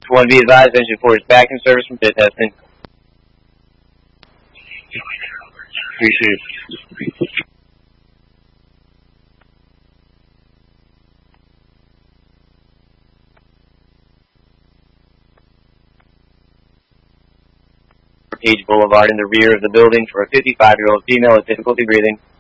One be advised, engine 4 is back in service from pit testing. Appreciate it. Page Boulevard in the rear of the building for a 55-year-old female with difficulty breathing.